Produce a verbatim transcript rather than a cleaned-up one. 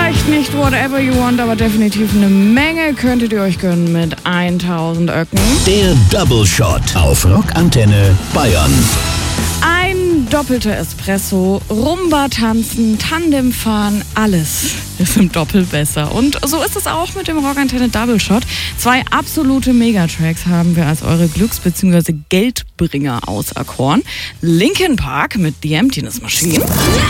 Vielleicht nicht whatever you want, aber definitiv eine Menge könntet ihr euch gönnen mit tausend Öcken. Der Double Shot auf Rockantenne Bayern. Ein doppelter Espresso, Rumba tanzen, Tandem fahren, alles ist im Doppel besser. Und so ist es auch mit dem Rockantenne Double Shot. Zwei absolute Megatracks haben wir als eure Glücks- bzw. Geldbringer auserkoren. Linkin Park mit The Emptiness Machine.